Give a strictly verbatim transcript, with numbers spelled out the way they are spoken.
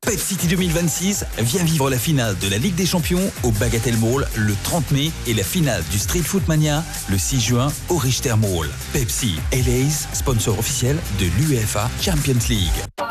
Pep City deux mille vingt-six, viens vivre la finale de la Ligue des Champions au Bagatelle Mall le trente mai et la finale du Street Foot Mania le six juin au Richter Mall. Pepsi, L A's, sponsor officiel de l'UEFA Champions League.